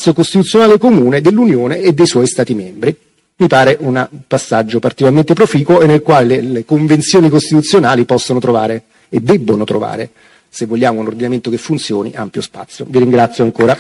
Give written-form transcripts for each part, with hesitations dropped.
spazio costituzionale comune dell'Unione e dei suoi Stati membri. Mi pare un passaggio particolarmente proficuo e nel quale le convenzioni costituzionali possono trovare e debbono trovare, se vogliamo un ordinamento che funzioni, ampio spazio. Vi ringrazio ancora.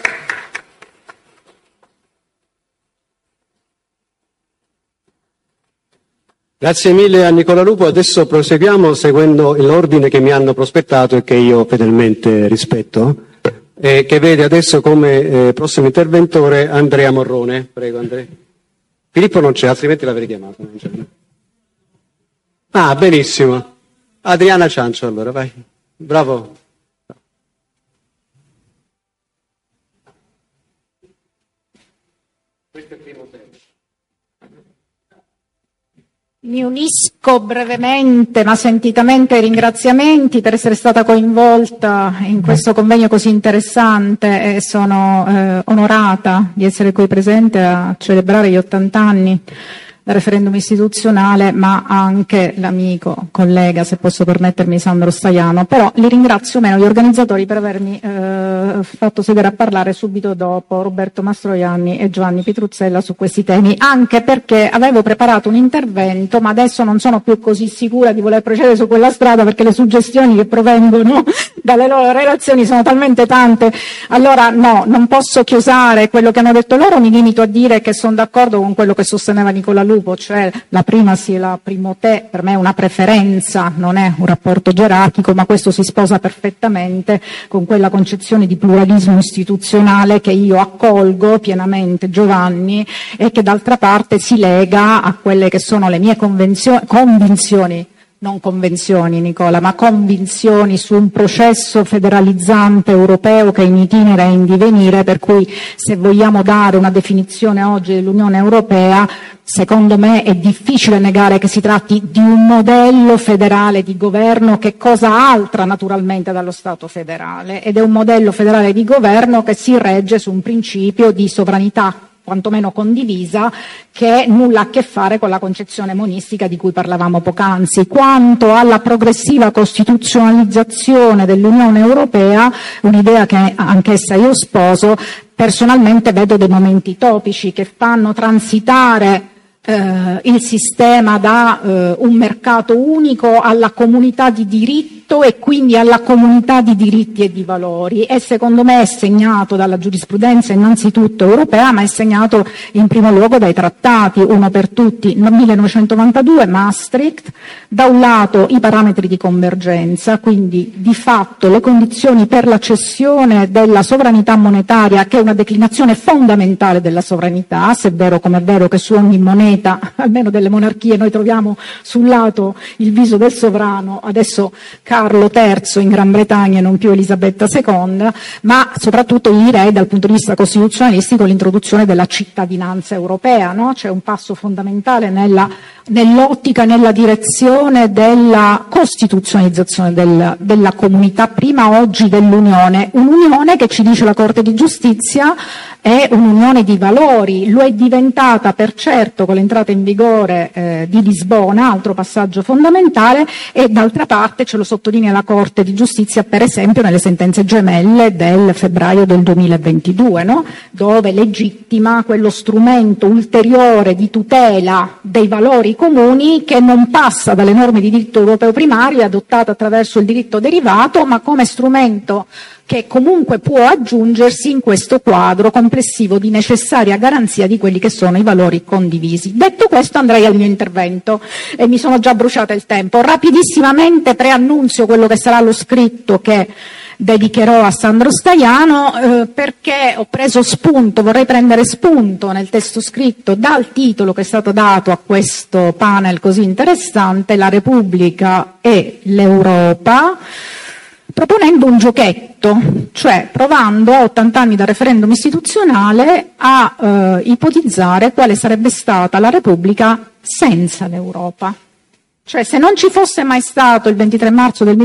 Grazie mille a Nicola Lupo. Adesso proseguiamo seguendo l'ordine che mi hanno prospettato e che io fedelmente rispetto, e che vede adesso come prossimo interventore Andrea Morrone. Prego, Andrea. Filippo non c'è, altrimenti l'avrei chiamato. Non c'è. Ah, benissimo. Adriana Ciancio, allora, vai. Bravo. Questo è il primo tempo. Mi unisco brevemente ma sentitamente ai ringraziamenti per essere stata coinvolta in questo convegno così interessante e sono onorata di essere qui presente a celebrare gli 80 anni del referendum istituzionale, ma anche l'amico, collega, se posso permettermi, Sandro Staiano. Però li ringrazio meno gli organizzatori per avermi fatto sedere a parlare subito dopo Roberto Mastroianni e Giovanni Pitruzzella su questi temi, anche perché avevo preparato un intervento, ma adesso non sono più così sicura di voler procedere su quella strada, perché le suggestioni che provengono dalle loro relazioni sono talmente tante. Allora no, non posso chiusare quello che hanno detto loro, mi limito a dire che sono d'accordo con quello che sosteneva Nicola Lupo, cioè la prima sì e la primo te, per me è una preferenza, non è un rapporto gerarchico, ma questo si sposa perfettamente con quella concezione di pluralismo istituzionale che io accolgo pienamente, Giovanni, e che d'altra parte si lega a quelle che sono le mie convinzioni, non convenzioni Nicola, ma convinzioni su un processo federalizzante europeo che è in itinere e in divenire, per cui se vogliamo dare una definizione oggi dell'Unione Europea, secondo me è difficile negare che si tratti di un modello federale di governo, che è cosa altra naturalmente dallo Stato federale, ed è un modello federale di governo che si regge su un principio di sovranità quantomeno condivisa, che nulla ha a che fare con la concezione monistica di cui parlavamo poc'anzi. Quanto alla progressiva costituzionalizzazione dell'Unione Europea, un'idea che anch'essa io sposo, personalmente vedo dei momenti topici che fanno transitare il sistema da un mercato unico alla comunità di diritto e quindi alla comunità di diritti e di valori, e secondo me è segnato dalla giurisprudenza innanzitutto europea, ma è segnato in primo luogo dai trattati, uno per tutti, 1992, Maastricht, da un lato i parametri di convergenza, quindi di fatto le condizioni per la cessione della sovranità monetaria, che è una declinazione fondamentale della sovranità, se è vero come è vero che su ogni moneta, almeno delle monarchie, noi troviamo sul lato il viso del sovrano, adesso Carlo III in Gran Bretagna e non più Elisabetta II, ma soprattutto direi dal punto di vista costituzionalistico l'introduzione della cittadinanza europea, no? C'è un passo fondamentale nell'ottica, nella direzione della costituzionalizzazione della comunità, prima oggi dell'Unione, un'Unione che ci dice la Corte di Giustizia è un'unione di valori, lo è diventata per certo con l'entrata in vigore di Lisbona, altro passaggio fondamentale, e d'altra parte ce lo sottolinea la Corte di Giustizia per esempio nelle sentenze gemelle del febbraio del 2022, no? Dove legittima quello strumento ulteriore di tutela dei valori comuni che non passa dalle norme di diritto europeo primario adottato attraverso il diritto derivato, ma come strumento che comunque può aggiungersi in questo quadro complessivo di necessaria garanzia di quelli che sono i valori condivisi. Detto questo andrei al mio intervento e mi sono già bruciata il tempo. Rapidissimamente preannunzio quello che sarà lo scritto che dedicherò a Sandro Staiano, perché ho preso spunto, vorrei prendere spunto nel testo scritto dal titolo che è stato dato a questo panel così interessante, La Repubblica e l'Europa, proponendo un giochetto, cioè provando a 80 anni dal referendum istituzionale a ipotizzare quale sarebbe stata la Repubblica senza l'Europa. Cioè, se non ci fosse mai stato il 23 marzo del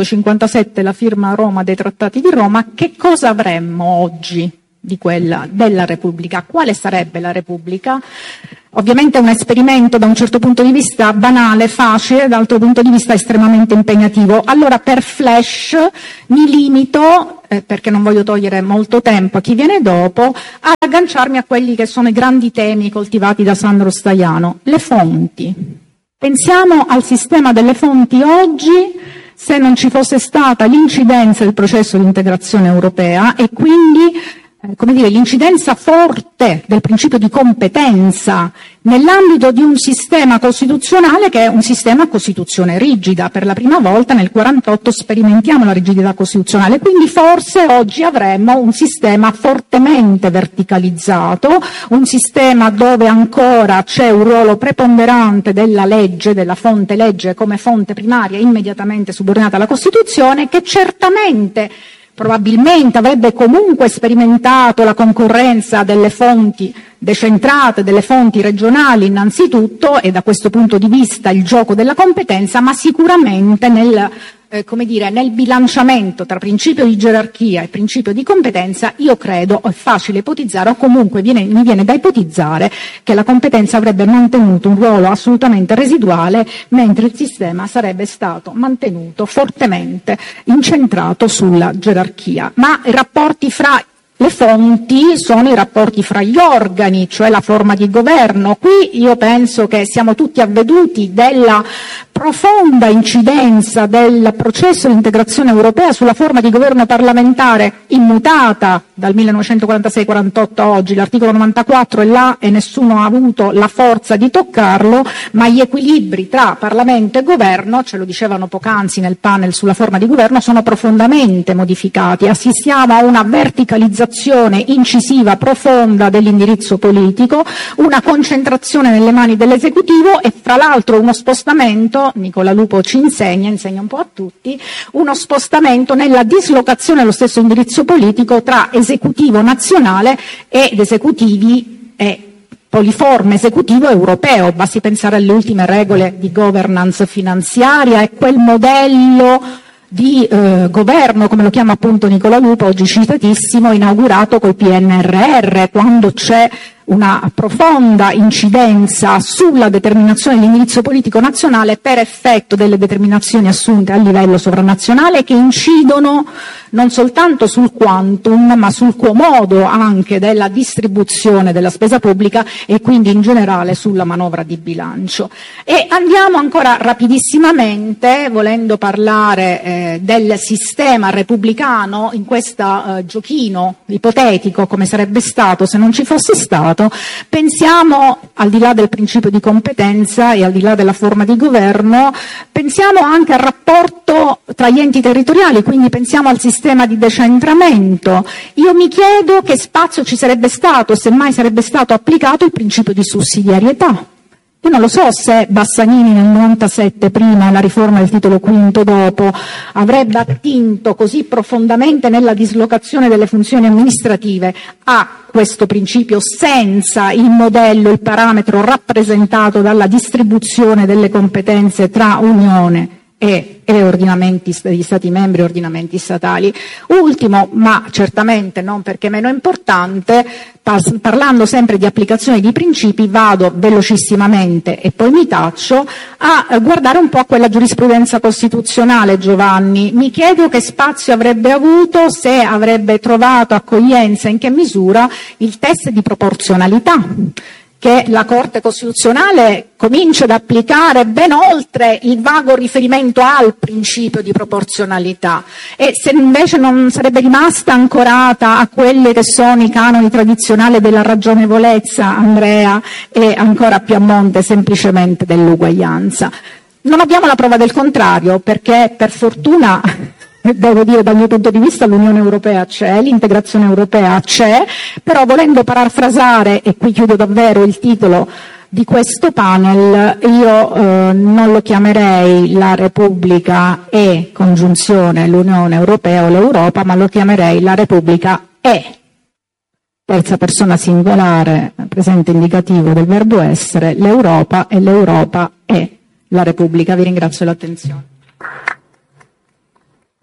1957 la firma a Roma dei Trattati di Roma, che cosa avremmo oggi della Repubblica? Quale sarebbe la Repubblica? Ovviamente è un esperimento da un certo punto di vista banale, facile, dall'altro punto di vista estremamente impegnativo. Allora per flash mi limito, perché non voglio togliere molto tempo a chi viene dopo, ad agganciarmi a quelli che sono i grandi temi coltivati da Sandro Staiano. Le fonti. Pensiamo al sistema delle fonti oggi, se non ci fosse stata l'incidenza del processo di integrazione europea e quindi l'incidenza forte del principio di competenza nell'ambito di un sistema costituzionale che è un sistema a Costituzione rigida. Per la prima volta nel 1948 sperimentiamo la rigidità costituzionale, quindi forse oggi avremmo un sistema fortemente verticalizzato, un sistema dove ancora c'è un ruolo preponderante della legge, della fonte legge come fonte primaria immediatamente subordinata alla Costituzione, che certamente probabilmente avrebbe comunque sperimentato la concorrenza delle fonti decentrate, delle fonti regionali innanzitutto, e da questo punto di vista il gioco della competenza, ma sicuramente nel bilanciamento tra principio di gerarchia e principio di competenza, io credo, è facile ipotizzare, o comunque mi viene da ipotizzare, che la competenza avrebbe mantenuto un ruolo assolutamente residuale, mentre il sistema sarebbe stato mantenuto fortemente incentrato sulla gerarchia. Ma i rapporti fra le fonti sono i rapporti fra gli organi, cioè la forma di governo. Qui io penso che siamo tutti avveduti della profonda incidenza del processo di integrazione europea sulla forma di governo parlamentare immutata dal 1946-48 a oggi. L'articolo 94 è là e nessuno ha avuto la forza di toccarlo, ma gli equilibri tra Parlamento e governo, ce lo dicevano poc'anzi nel panel sulla forma di governo, sono profondamente modificati. Assistiamo a una verticalizzazione incisiva, profonda dell'indirizzo politico, una concentrazione nelle mani dell'esecutivo e fra l'altro uno spostamento, Nicola Lupo ci insegna un po' a tutti, uno spostamento nella dislocazione dello stesso indirizzo politico tra esecutivo nazionale ed esecutivi poliforme esecutivo europeo. Basti pensare alle ultime regole di governance finanziaria e quel modello di governo, come lo chiama appunto Nicola Lupo, oggi citatissimo, inaugurato col PNRR, quando c'è una profonda incidenza sulla determinazione dell'indirizzo politico nazionale per effetto delle determinazioni assunte a livello sovranazionale, che incidono non soltanto sul quantum ma sul quo modo anche della distribuzione della spesa pubblica e quindi in generale sulla manovra di bilancio. E andiamo ancora rapidissimamente, volendo parlare del sistema repubblicano in questo giochino ipotetico, come sarebbe stato se non ci fosse stato. Pensiamo, al di là del principio di competenza e al di là della forma di governo, pensiamo anche al rapporto tra gli enti territoriali, quindi pensiamo al sistema di decentramento. Io mi chiedo che spazio ci sarebbe stato, semmai sarebbe stato applicato il principio di sussidiarietà. Io non lo so se Bassanini nel 97 prima e la riforma del titolo V dopo avrebbe attinto così profondamente nella dislocazione delle funzioni amministrative a questo principio senza il modello, il parametro rappresentato dalla distribuzione delle competenze tra Unione e ordinamenti degli Stati membri e ordinamenti statali. Ultimo, ma certamente non perché meno importante, parlando sempre di applicazione di principi, vado velocissimamente e poi mi taccio a guardare un po' a quella giurisprudenza costituzionale, Giovanni. Mi chiedo che spazio avrebbe avuto, se avrebbe trovato accoglienza, in che misura il test di proporzionalità, che la Corte Costituzionale comincia ad applicare ben oltre il vago riferimento al principio di proporzionalità, e se invece non sarebbe rimasta ancorata a quelli che sono i canoni tradizionali della ragionevolezza, Andrea, e ancora più a monte semplicemente dell'uguaglianza. Non abbiamo la prova del contrario, perché per fortuna devo dire dal mio punto di vista l'Unione Europea c'è, l'integrazione europea c'è, però volendo parafrasare, e qui chiudo davvero il titolo di questo panel, io non lo chiamerei la Repubblica e congiunzione l'Unione Europea o l'Europa, ma lo chiamerei la Repubblica e, terza persona singolare, presente indicativo del verbo essere, l'Europa e l'Europa è la Repubblica. Vi ringrazio dell'attenzione.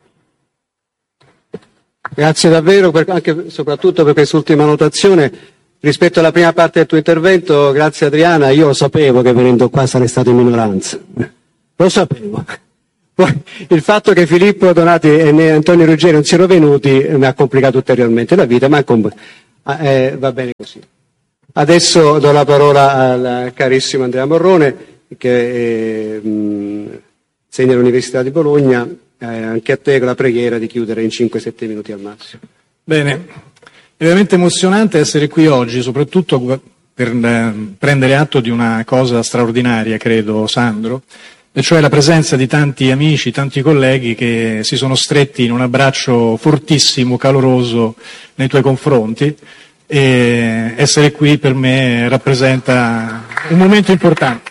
Grazie davvero, anche soprattutto per quest'ultima notazione. Rispetto alla prima parte del tuo intervento, grazie Adriana, io lo sapevo che venendo qua sarei stato in minoranza. Lo sapevo. Poi il fatto che Filippo Donati e Antonio Ruggeri non siano venuti mi ha complicato ulteriormente la vita, ma va bene così. Adesso do la parola al carissimo Andrea Morrone, che insegna all'Università di Bologna, anche a te con la preghiera di chiudere in 5-7 minuti al massimo. Bene. È veramente emozionante essere qui oggi, soprattutto per prendere atto di una cosa straordinaria, credo, Sandro, e cioè la presenza di tanti amici, tanti colleghi che si sono stretti in un abbraccio fortissimo, caloroso nei tuoi confronti, e essere qui per me rappresenta un momento importante.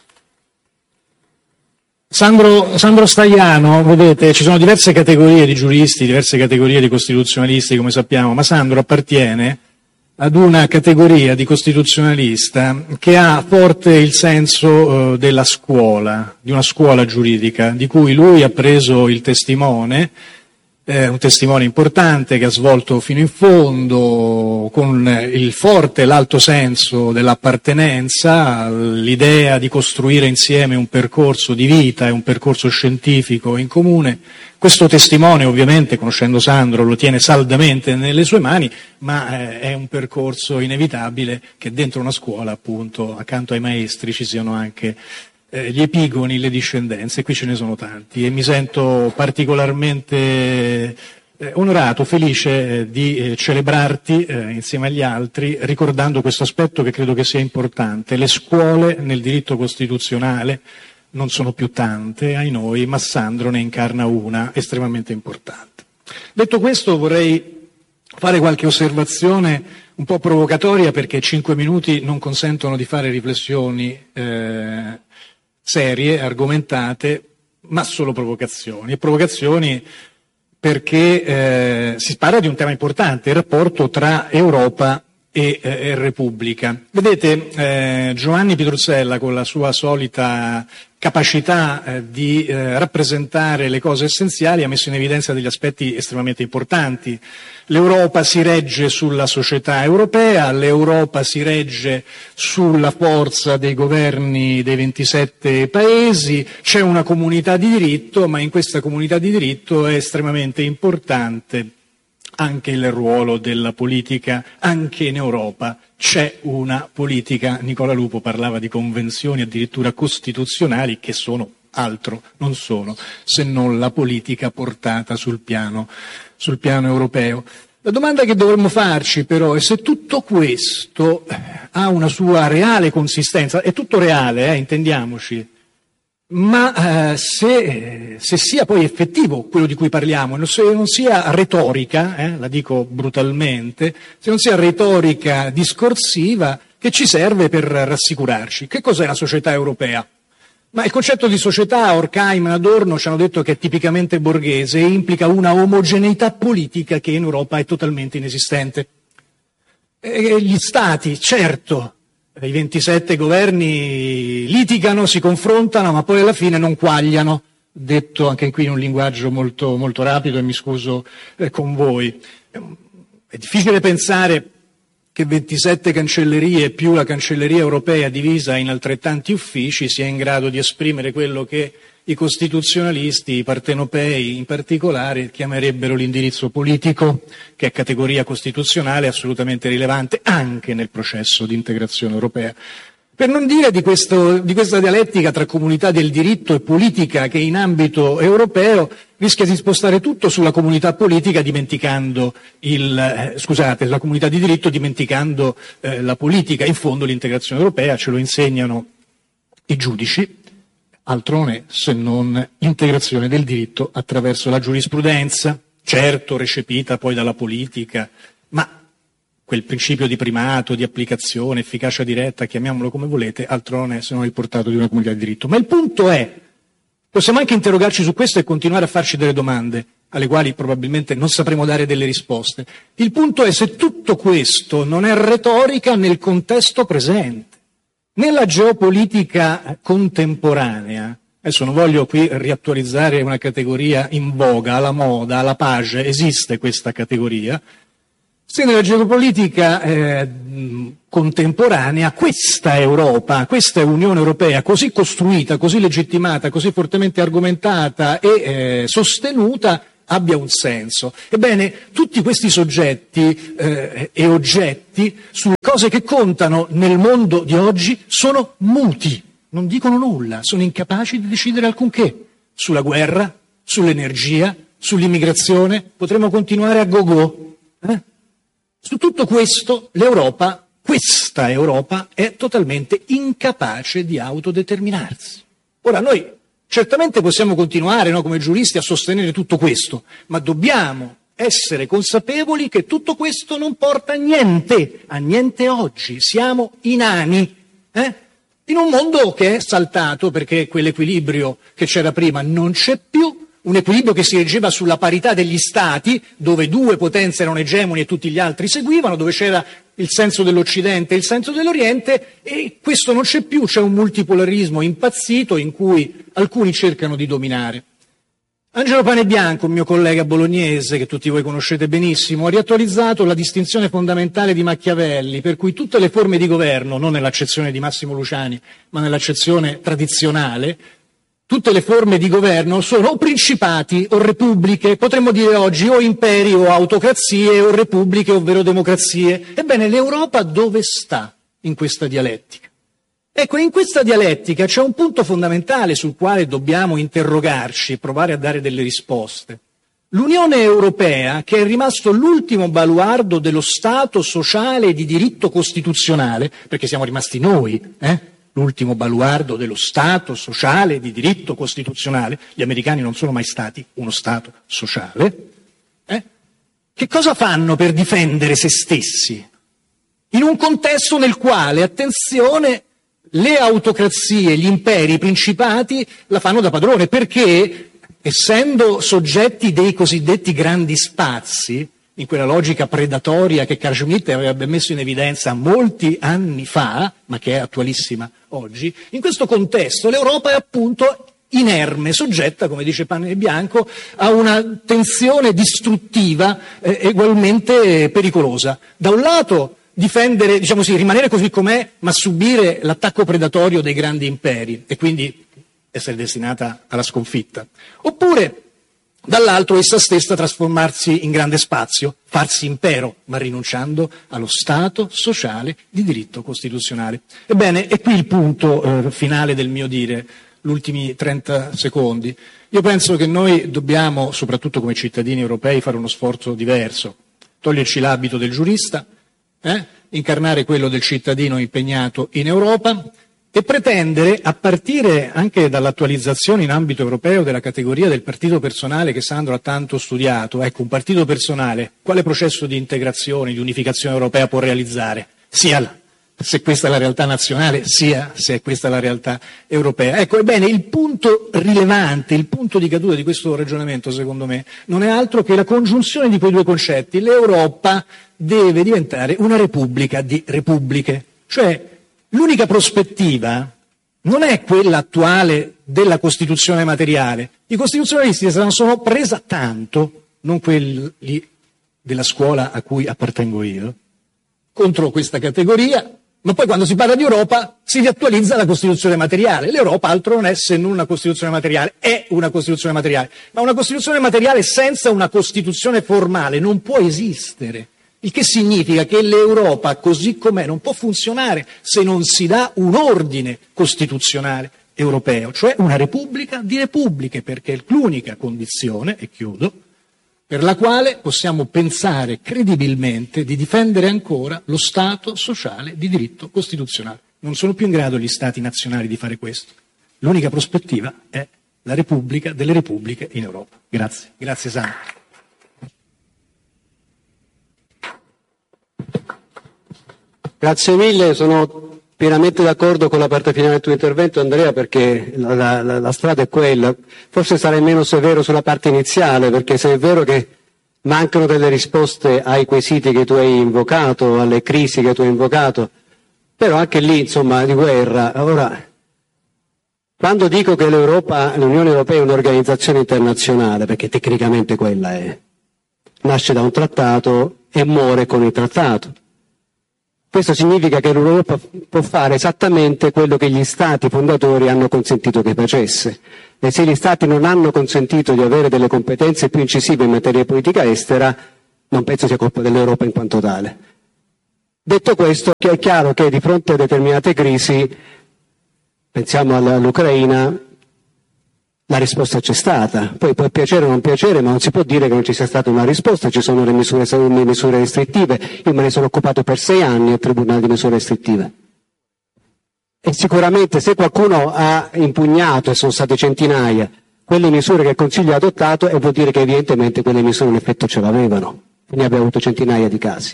Sandro Staiano, vedete, ci sono diverse categorie di giuristi, diverse categorie di costituzionalisti, come sappiamo, ma Sandro appartiene ad una categoria di costituzionalista che ha forte il senso della scuola, di una scuola giuridica, di cui lui ha preso il testimone, un testimone importante che ha svolto fino in fondo con il forte e l'alto senso dell'appartenenza, l'idea di costruire insieme un percorso di vita e un percorso scientifico in comune. Questo testimone ovviamente, conoscendo Sandro, lo tiene saldamente nelle sue mani, ma è un percorso inevitabile che dentro una scuola, appunto, accanto ai maestri ci siano anche gli epigoni, le discendenze, qui ce ne sono tanti e mi sento particolarmente onorato, felice di celebrarti insieme agli altri, ricordando questo aspetto che credo che sia importante. Le scuole nel diritto costituzionale non sono più tante, ai noi, ma Sandro ne incarna una estremamente importante. Detto questo, vorrei fare qualche osservazione un po' provocatoria, perché 5 minuti non consentono di fare riflessioni serie, argomentate, ma solo provocazioni. E provocazioni perché si parla di un tema importante, il rapporto tra Europa e Repubblica. Vedete, Giovanni Pitruzzella, con la sua solita capacità di rappresentare le cose essenziali, ha messo in evidenza degli aspetti estremamente importanti. L'Europa si regge sulla società europea, l'Europa si regge sulla forza dei governi dei 27 paesi, c'è una comunità di diritto, ma in questa comunità di diritto è estremamente importante anche il ruolo della politica. Anche in Europa c'è una politica. Nicola Lupo parlava di convenzioni addirittura costituzionali che sono altro, non sono se non la politica portata sul piano europeo. La domanda che dovremmo farci però è se tutto questo ha una sua reale consistenza, è tutto reale, intendiamoci, ma se sia poi effettivo quello di cui parliamo, se non sia retorica, la dico brutalmente, se non sia retorica discorsiva che ci serve per rassicurarci. Che cos'è la società europea? Ma il concetto di società, Horkheim e Adorno ci hanno detto che è tipicamente borghese e implica una omogeneità politica che in Europa è totalmente inesistente. E gli stati, certo, i 27 governi litigano, si confrontano, ma poi alla fine non quagliano, detto anche qui in un linguaggio molto, molto rapido, e mi scuso con voi. È difficile pensare che 27 cancellerie più la cancelleria europea divisa in altrettanti uffici sia in grado di esprimere quello che i costituzionalisti, i partenopei in particolare, chiamerebbero l'indirizzo politico, che è categoria costituzionale assolutamente rilevante anche nel processo di integrazione europea. Per non dire di questa dialettica tra comunità del diritto e politica che in ambito europeo rischia di spostare tutto sulla comunità politica dimenticando la comunità di diritto dimenticando la politica. In fondo l'integrazione europea ce lo insegnano i giudici, altro non è se non l'integrazione del diritto attraverso la giurisprudenza, certo recepita poi dalla politica, ma quel principio di primato, di applicazione, efficacia diretta, chiamiamolo come volete, altro non è se non il portato di una comunità di diritto. Ma il punto è, possiamo anche interrogarci su questo e continuare a farci delle domande, alle quali probabilmente non sapremo dare delle risposte. Il punto è se tutto questo non è retorica nel contesto presente. Nella geopolitica contemporanea, adesso non voglio qui riattualizzare una categoria in voga, alla moda, alla page, esiste questa categoria. Se nella geopolitica contemporanea questa Europa, questa Unione Europea così costruita, così legittimata, così fortemente argomentata e sostenuta abbia un senso. Ebbene, tutti questi soggetti e oggetti sulle cose che contano nel mondo di oggi sono muti, non dicono nulla, sono incapaci di decidere alcunché. Sulla guerra, sull'energia, sull'immigrazione, potremmo continuare a go-go. Su tutto questo l'Europa, questa Europa, è totalmente incapace di autodeterminarsi. Ora noi certamente possiamo continuare, no, come giuristi a sostenere tutto questo, ma dobbiamo essere consapevoli che tutto questo non porta a niente oggi, siamo inani, in un mondo che è saltato perché quell'equilibrio che c'era prima non c'è più, un equilibrio che si reggeva sulla parità degli stati, dove due potenze erano egemoni e tutti gli altri seguivano, dove c'era il senso dell'Occidente e il senso dell'Oriente, e questo non c'è più, c'è un multipolarismo impazzito in cui alcuni cercano di dominare. Angelo Panebianco, un mio collega bolognese che tutti voi conoscete benissimo, ha riattualizzato la distinzione fondamentale di Machiavelli, per cui tutte le forme di governo, non nell'accezione di Massimo Luciani, ma nell'accezione tradizionale, tutte le forme di governo sono o principati o repubbliche, potremmo dire oggi o imperi o autocrazie o repubbliche ovvero democrazie. Ebbene, l'Europa dove sta in questa dialettica? Ecco, in questa dialettica c'è un punto fondamentale sul quale dobbiamo interrogarci e provare a dare delle risposte. L'Unione Europea, che è rimasto l'ultimo baluardo dello Stato sociale e di diritto costituzionale, perché siamo rimasti noi, l'ultimo baluardo dello Stato sociale e di diritto costituzionale, gli americani non sono mai stati uno Stato sociale, che cosa fanno per difendere se stessi? In un contesto nel quale, attenzione, le autocrazie, gli imperi, i principati la fanno da padrone, perché essendo soggetti dei cosiddetti grandi spazi, in quella logica predatoria che Carl Schmitt aveva ben messo in evidenza molti anni fa, ma che è attualissima oggi, in questo contesto l'Europa è appunto inerme, soggetta, come dice Panebianco, a una tensione distruttiva ugualmente pericolosa. Da un lato difendere, diciamo così, rimanere così com'è, ma subire l'attacco predatorio dei grandi imperi e quindi essere destinata alla sconfitta. Oppure, dall'altro, essa stessa trasformarsi in grande spazio, farsi impero, ma rinunciando allo Stato sociale di diritto costituzionale. Ebbene, è qui il punto finale del mio dire, gli ultimi 30 secondi. Io penso che noi dobbiamo, soprattutto come cittadini europei, fare uno sforzo diverso, toglierci l'abito del giurista, incarnare quello del cittadino impegnato in Europa e pretendere, a partire anche dall'attualizzazione in ambito europeo della categoria del partito personale che Sandro ha tanto studiato, ecco, un partito personale, quale processo di integrazione, di unificazione europea può realizzare? Sia se questa è la realtà nazionale, sia se è questa la realtà europea. Ecco, ebbene, il punto rilevante, il punto di caduta di questo ragionamento, secondo me, non è altro che la congiunzione di quei due concetti. L'Europa deve diventare una repubblica di repubbliche, cioè l'unica prospettiva non è quella attuale della Costituzione materiale. I costituzionalisti se ne sono presa tanto, non quelli della scuola a cui appartengo io, contro questa categoria, ma poi quando si parla di Europa si riattualizza la Costituzione materiale. L'Europa altro non è se non una Costituzione materiale, è una Costituzione materiale, ma una Costituzione materiale senza una Costituzione formale non può esistere. Il che significa che l'Europa così com'è non può funzionare se non si dà un ordine costituzionale europeo, cioè una repubblica di repubbliche, perché è l'unica condizione, e chiudo, per la quale possiamo pensare credibilmente di difendere ancora lo Stato sociale di diritto costituzionale. Non sono più in grado gli Stati nazionali di fare questo. L'unica prospettiva è la Repubblica delle Repubbliche in Europa. Grazie. Grazie Sandro. Grazie mille, sono pienamente d'accordo con la parte finale del tuo intervento, Andrea, perché la strada è quella. Forse sarei meno severo sulla parte iniziale, perché se è vero che mancano delle risposte ai quesiti che tu hai invocato, alle crisi che tu hai invocato, però anche lì, insomma, di guerra. Ora, quando dico che l'Unione Europea è un'organizzazione internazionale, perché tecnicamente quella è, nasce da un trattato e muore con il trattato. Questo significa che l'Europa può fare esattamente quello che gli Stati fondatori hanno consentito che facesse. E se gli Stati non hanno consentito di avere delle competenze più incisive in materia di politica estera, non penso sia colpa dell'Europa in quanto tale. Detto questo, è chiaro che di fronte a determinate crisi, pensiamo all'Ucraina, la risposta c'è stata. Poi può piacere o non piacere, ma non si può dire che non ci sia stata una risposta. Ci sono le misure restrittive. Io me ne sono occupato per 6 anni al Tribunale di misure restrittive. E sicuramente se qualcuno ha impugnato, e sono state centinaia, quelle misure che il Consiglio ha adottato, e vuol dire che evidentemente quelle misure un effetto ce l'avevano. Quindi abbiamo avuto centinaia di casi.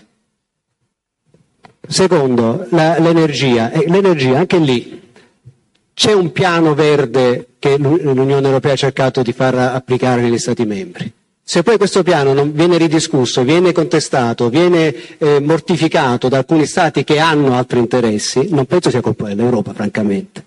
Secondo, l'energia. L'energia, anche lì, c'è un piano verde che l'Unione Europea ha cercato di far applicare negli Stati membri. Se poi questo piano non viene ridiscusso, viene contestato, viene mortificato da alcuni Stati che hanno altri interessi, non penso sia colpa dell'Europa, francamente.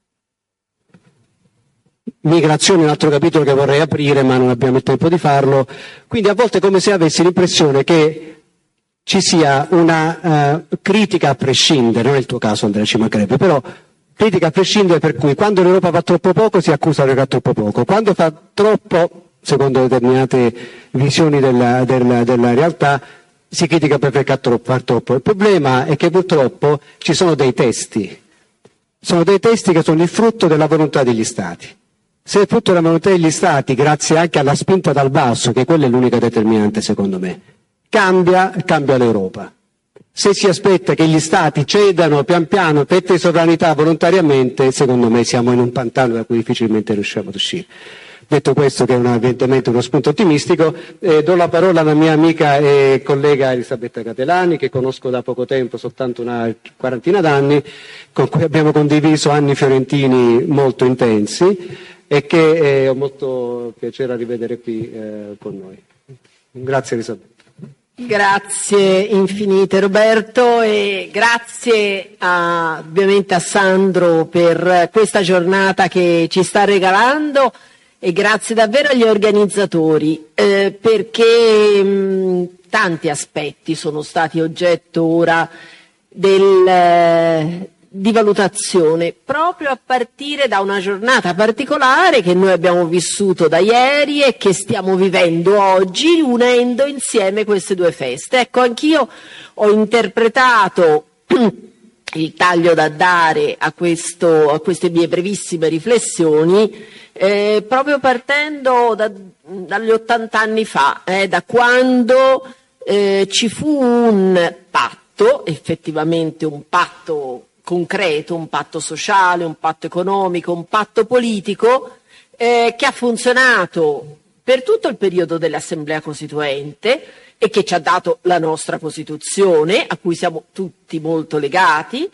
Migrazione è un altro capitolo che vorrei aprire, ma non abbiamo il tempo di farlo. Quindi a volte è come se avessi l'impressione che ci sia una critica a prescindere, non è il tuo caso Andrea, ci mancherebbe, però critica a prescindere, per cui quando l'Europa fa troppo poco si accusa che fa troppo poco, quando fa troppo, secondo determinate visioni della realtà, si critica per far troppo. Il problema è che purtroppo ci sono dei testi che sono il frutto della volontà degli Stati. Se è il frutto della volontà degli Stati, grazie anche alla spinta dal basso, che quella è l'unica determinante secondo me, cambia l'Europa. Se si aspetta che gli Stati cedano pian piano fette di sovranità volontariamente, secondo me siamo in un pantano da cui difficilmente riusciamo ad uscire. Detto questo, che è evidentemente uno spunto ottimistico, do la parola alla mia amica e collega Elisabetta Catelani, che conosco da poco tempo, soltanto una quarantina d'anni, con cui abbiamo condiviso anni fiorentini molto intensi e che ho molto piacere a rivedere qui con noi. Grazie Elisabetta. Grazie infinite Roberto, e grazie ovviamente a Sandro per questa giornata che ci sta regalando, e grazie davvero agli organizzatori perché tanti aspetti sono stati oggetto ora di valutazione, proprio a partire da una giornata particolare che noi abbiamo vissuto da ieri e che stiamo vivendo oggi, unendo insieme queste due feste. Ecco, anch'io ho interpretato il taglio da dare a queste mie brevissime riflessioni proprio partendo dagli 80 anni fa, da quando ci fu un patto, effettivamente un patto concreto, un patto sociale, un patto economico, un patto politico che ha funzionato per tutto il periodo dell'Assemblea Costituente e che ci ha dato la nostra Costituzione, a cui siamo tutti molto legati,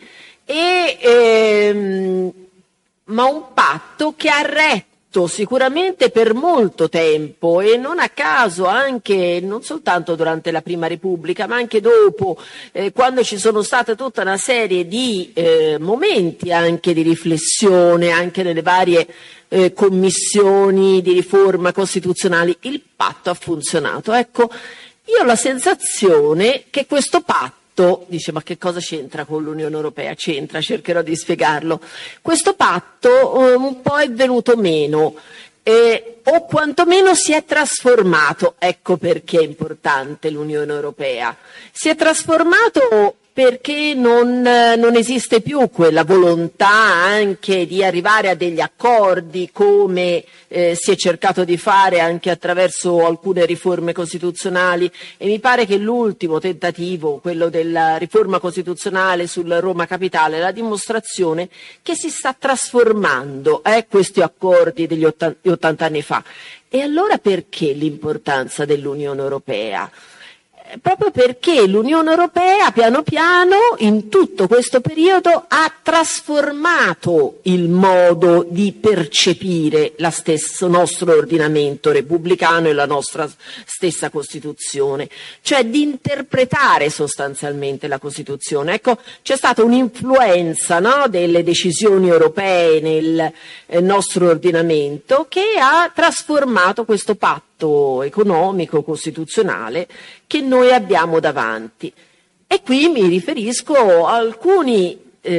ma un patto che ha retto sicuramente per molto tempo, e non a caso anche non soltanto durante la Prima Repubblica ma anche dopo, quando ci sono state tutta una serie di momenti anche di riflessione anche nelle varie commissioni di riforma costituzionali, il patto ha funzionato. Ecco, io ho la sensazione che questo patto, dice ma che cosa c'entra con l'Unione Europea? C'entra, cercherò di spiegarlo. Questo patto un po' è venuto meno o quantomeno si è trasformato. Ecco perché è importante l'Unione Europea. Si è trasformato perché non esiste più quella volontà anche di arrivare a degli accordi come si è cercato di fare anche attraverso alcune riforme costituzionali, e mi pare che l'ultimo tentativo, quello della riforma costituzionale sul Roma Capitale, è la dimostrazione che si sta trasformando questi accordi degli 80 anni fa. E allora perché l'importanza dell'Unione Europea? Proprio perché l'Unione Europea piano piano in tutto questo periodo ha trasformato il modo di percepire lo stesso nostro ordinamento repubblicano e la nostra stessa Costituzione, cioè di interpretare sostanzialmente la Costituzione. Ecco, c'è stata un'influenza, no, delle decisioni europee nel nostro ordinamento che ha trasformato questo patto economico costituzionale che noi abbiamo davanti. E qui mi riferisco a alcuni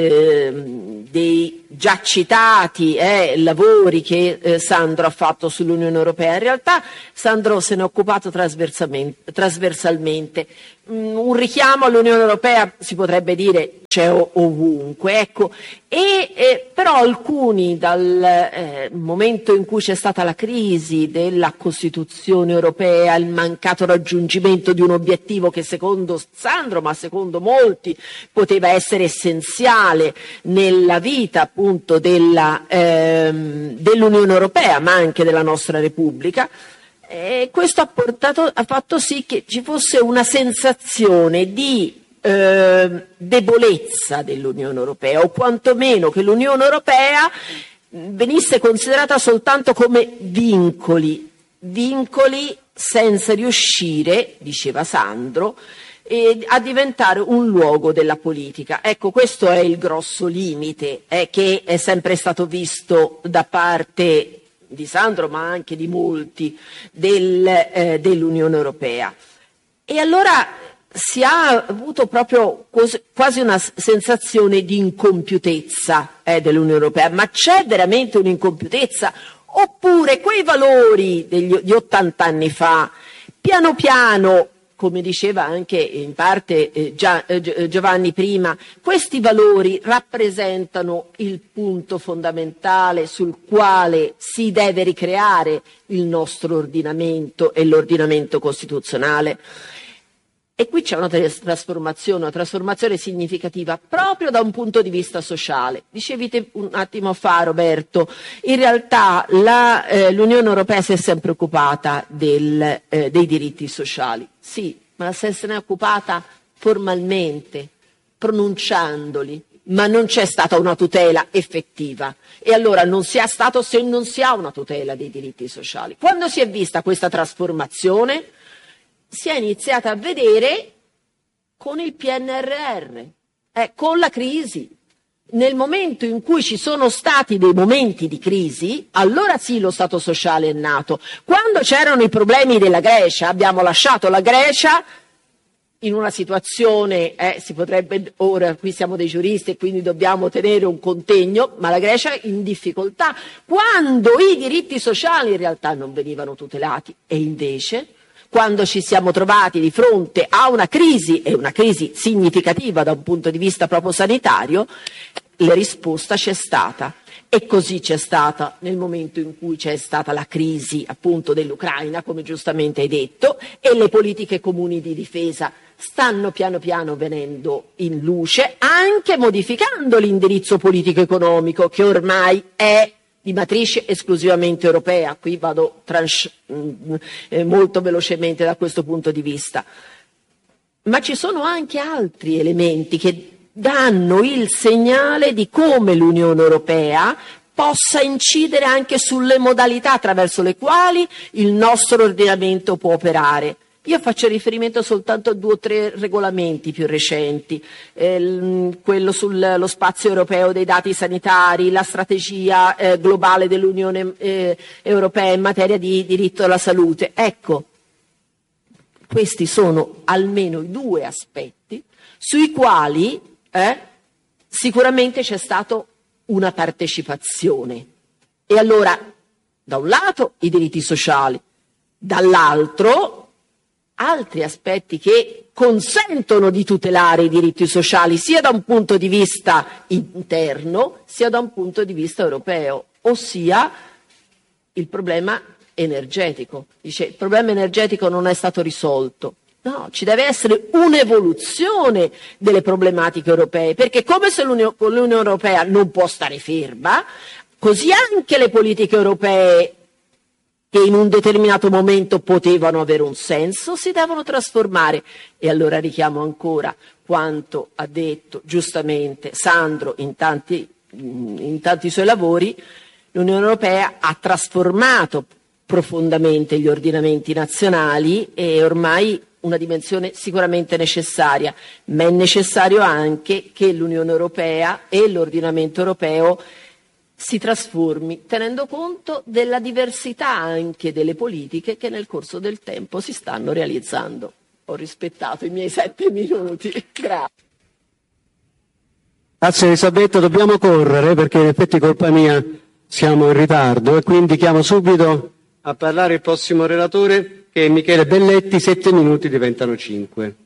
dei già citati lavori che Sandro ha fatto sull'Unione Europea. In realtà Sandro se ne è occupato trasversalmente. Un richiamo all'Unione Europea si potrebbe dire c'è ovunque, ecco. Però alcuni, dal momento in cui c'è stata la crisi della Costituzione europea, il mancato raggiungimento di un obiettivo che secondo Sandro, ma secondo molti, poteva essere essenziale nella vita appunto dell'Unione Europea, ma anche della nostra Repubblica, questo ha fatto sì che ci fosse una sensazione di debolezza dell'Unione Europea, o quantomeno che l'Unione Europea venisse considerata soltanto come vincoli senza riuscire, diceva Sandro, a diventare un luogo della politica. Ecco, questo è il grosso limite che è sempre stato visto da parte di Sandro, ma anche di molti dell'Unione Europea. E allora si è avuto proprio quasi una sensazione di incompiutezza dell'Unione Europea. Ma c'è veramente un'incompiutezza? Oppure quei valori di 80 anni fa, piano piano, come diceva anche in parte Giovanni prima, questi valori rappresentano il punto fondamentale sul quale si deve ricreare il nostro ordinamento e l'ordinamento costituzionale. E qui c'è una trasformazione significativa proprio da un punto di vista sociale. Dicevi un attimo fa, Roberto, in realtà l'Unione Europea si è sempre occupata dei diritti sociali. Sì, ma se ne è occupata formalmente, pronunciandoli, ma non c'è stata una tutela effettiva. E allora non si ha stato se non si ha una tutela dei diritti sociali. Quando si è vista questa trasformazione, si è iniziata a vedere con il PNRR, con la crisi. Nel momento in cui ci sono stati dei momenti di crisi, allora sì lo Stato sociale è nato. Quando c'erano i problemi della Grecia, abbiamo lasciato la Grecia in una situazione, si potrebbe, ora qui siamo dei giuristi e quindi dobbiamo tenere un contegno, ma la Grecia in difficoltà, quando i diritti sociali in realtà non venivano tutelati. E invece, quando ci siamo trovati di fronte a una crisi, e una crisi significativa da un punto di vista proprio sanitario, la risposta c'è stata. E così c'è stata nel momento in cui c'è stata la crisi appunto dell'Ucraina, come giustamente hai detto, e le politiche comuni di difesa stanno piano piano venendo in luce, anche modificando l'indirizzo politico-economico che ormai è di matrice esclusivamente europea. Qui vado molto velocemente da questo punto di vista. Ma ci sono anche altri elementi che danno il segnale di come l'Unione Europea possa incidere anche sulle modalità attraverso le quali il nostro ordinamento può operare. Io faccio riferimento soltanto a 2 o 3 regolamenti più recenti, quello sullo spazio europeo dei dati sanitari, la strategia globale dell'Unione Europea in materia di diritto alla salute. Ecco, questi sono almeno i 2 aspetti sui quali sicuramente c'è stata una partecipazione. E allora, da un lato i diritti sociali, dall'altro altri aspetti che consentono di tutelare i diritti sociali sia da un punto di vista interno sia da un punto di vista europeo, ossia il problema energetico. Dice, il problema energetico non è stato risolto. No, ci deve essere un'evoluzione delle problematiche europee, perché come se l'Unione Europea non può stare ferma, così anche le politiche europee che in un determinato momento potevano avere un senso, si devono trasformare. E allora richiamo ancora quanto ha detto giustamente Sandro in tanti suoi lavori. L'Unione Europea ha trasformato profondamente gli ordinamenti nazionali e ormai una dimensione sicuramente necessaria, ma è necessario anche che l'Unione Europea e l'ordinamento europeo si trasformi, tenendo conto della diversità anche delle politiche che nel corso del tempo si stanno realizzando. ho rispettato i miei 7 minuti. Grazie. Grazie Elisabetta, dobbiamo correre perché in effetti colpa mia siamo in ritardo e quindi chiamo subito a parlare il prossimo relatore che è Michele Belletti, 7 minuti diventano 5.